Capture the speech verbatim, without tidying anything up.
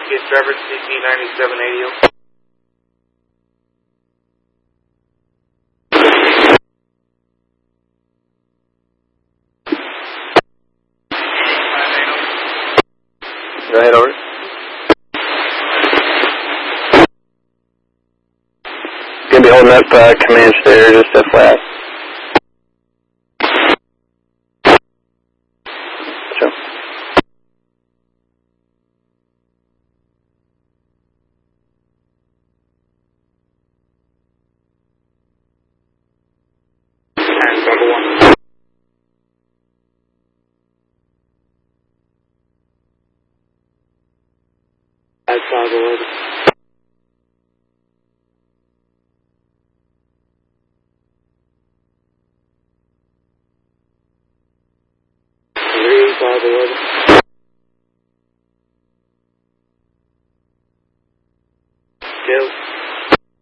Get Trevor, C P ninety-seven eighty. Go ahead, over. Gonna be holding up uh, command there, just a flat. Sure. And double one. That's five eleven. Three five eleven. Kill.